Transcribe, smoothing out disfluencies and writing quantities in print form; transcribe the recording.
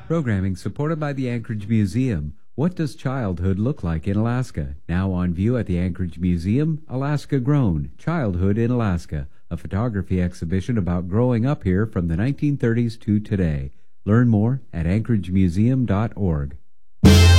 Programming supported by the Anchorage Museum. What does childhood look like in Alaska? Now on view at the Anchorage Museum, Alaska Grown, Childhood in Alaska, a photography exhibition about growing up here from the 1930s to today. Learn more at anchoragemuseum.org.